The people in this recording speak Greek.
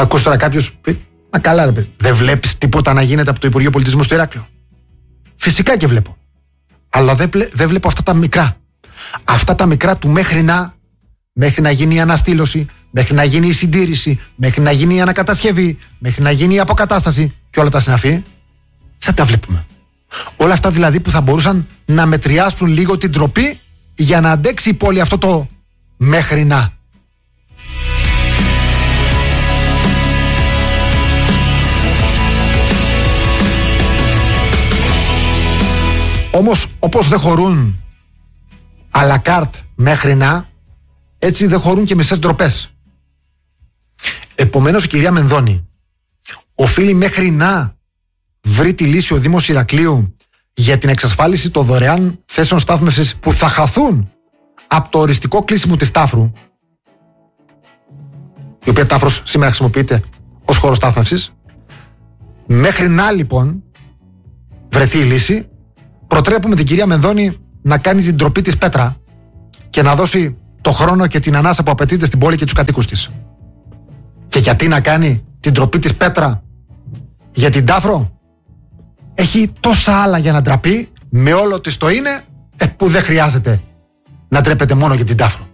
ακούσει τώρα κάποιος πει, μα καλά ρε παιδί, δεν βλέπεις τίποτα να γίνεται από το Υπουργείο Πολιτισμού στο Ηράκλειο? Φυσικά και βλέπω. Αλλά δεν βλέπω αυτά τα μικρά. Αυτά τα μικρά του μέχρι να γίνει η αναστήλωση, μέχρι να γίνει η συντήρηση, μέχρι να γίνει η ανακατασκευή, μέχρι να γίνει η αποκατάσταση και όλα τα συναφή. Δεν τα βλέπουμε. Όλα αυτά δηλαδή που θα μπορούσαν να μετριάσουν λίγο την ντροπή για να αντέξει η πόλη αυτό το μέχρι να. Όμως όπως δεν χωρούν à la carte μέχρι να, έτσι δεν χωρούν και μισές ντροπές. Επομένως η κυρία Μενδώνη οφείλει μέχρι να βρει τη λύση ο Δήμος Ηρακλείου για την εξασφάλιση των δωρεάν θέσεων στάθμευσης που θα χαθούν από το οριστικό κλείσιμο της Τάφρου, η οποία Τάφρος σήμερα χρησιμοποιείται ως χώρο στάθμευσης. Μέχρι να λοιπόν βρεθεί η λύση, προτρέπουμε την κυρία Μενδώνη να κάνει την ντροπή της πέτρα και να δώσει το χρόνο και την ανάσα που απαιτείται στην πόλη και τους κατοίκους της. Και γιατί να κάνει την ντροπή της πέτρα για την Τάφρο? Έχει τόσα άλλα για να ντραπεί, με όλο της το είναι, που δεν χρειάζεται να ντρέπεται μόνο για την Τάφρο.